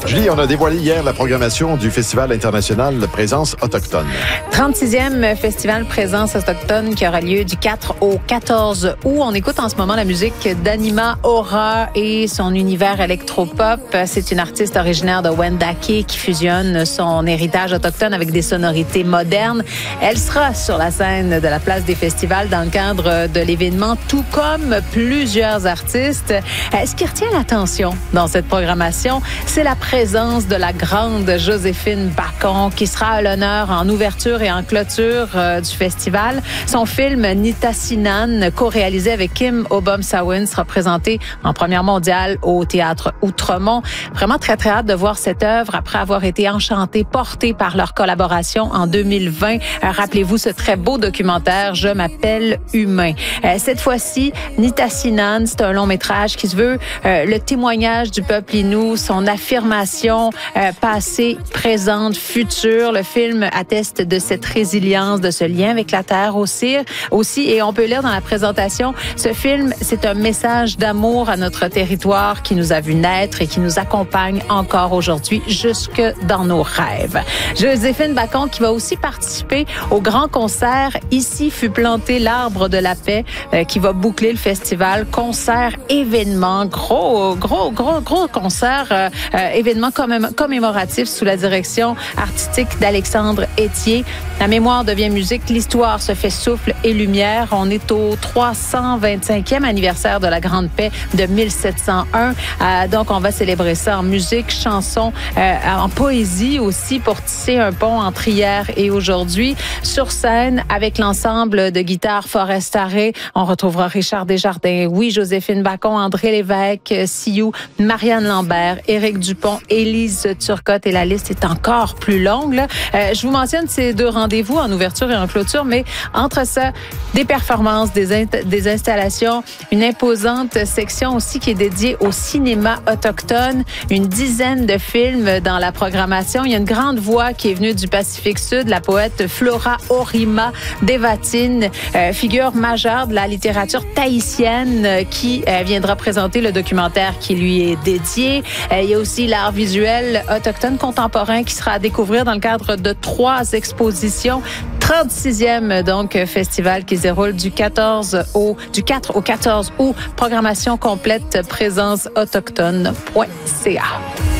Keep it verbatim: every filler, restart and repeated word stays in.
Julie, on a dévoilé hier la programmation du Festival international Présence autochtone. trente-sixième Festival Présence autochtone qui aura lieu du quatre au quatorze août. On écoute en ce moment la musique d'Anima Aura et son univers électropop. C'est une artiste originaire de Wendake qui fusionne son héritage autochtone avec des sonorités modernes. Elle sera sur la scène de la place des festivals dans le cadre de l'événement, tout comme plusieurs artistes. Ce qui retient l'attention dans cette programmation, c'est la présence de la grande Joséphine Bacon qui sera à l'honneur en ouverture et en clôture euh, du festival. Son film Nitassinan, co-réalisé avec Kim Obom-Sawin, sera présenté en première mondiale au Théâtre Outremont. Vraiment très, très hâte de voir cette œuvre après avoir été enchantée, portée par leur collaboration en deux mille vingt. Euh, rappelez-vous ce très beau documentaire « Je m'appelle humain ». Euh, cette fois-ci, Nitassinan, c'est un long métrage qui se veut euh, le témoignage du peuple Innu, son affirmation euh, passée, présente, future. Le film atteste de cette résilience, de ce lien avec la terre aussi. aussi. Et on peut lire dans la présentation, ce film, c'est un message d'amour à notre territoire qui nous a vu naître et qui nous accompagne encore aujourd'hui jusque dans nos rêves. Joséphine Bacon qui va aussi participer au grand concert « Ici fut planté l'arbre de la paix euh, » qui va boucler le festival. Concert, événement, gros, gros, gros, gros concert, euh, euh, événement commém- commémoratif sous la direction artistique d'Alexandre Etier. La mémoire devient musique, l'histoire se fait souffle et lumière. On est au trois cent vingt-cinquième anniversaire de la Grande Paix de mille sept cent un. Euh, donc, on va célébrer ça en musique, chanson, euh, en poésie aussi pour tisser un pont entre hier et aujourd'hui. Sur scène, avec l'ensemble de guitare Forestaré, on retrouvera Richard Desjardins, oui, Joséphine Bacon, André Lévesque, Sioux, Marianne Lambert, Éric Dupont, Élise Turcotte et la liste est encore plus longue. Là. Euh, je vous mentionne ces deux rendez-vous en ouverture et en clôture, mais entre ça, des performances, des, in- des installations, une imposante section aussi qui est dédiée au cinéma autochtone, une dizaine de films dans la programmation. Il y a une grande voix qui est venue du Pacifique Sud, la poète Flora Orima Devatine, euh, figure majeure de la littérature tahitienne euh, qui euh, viendra présenter le documentaire qui lui est dédié. Euh, il y a aussi l'art visuel autochtone contemporain qui sera à découvrir dans le cadre de trois expositions. trente-sixième donc festival qui se déroule du quatorze au du quatre au quatorze août. Programmation complète présence autochtone point c a.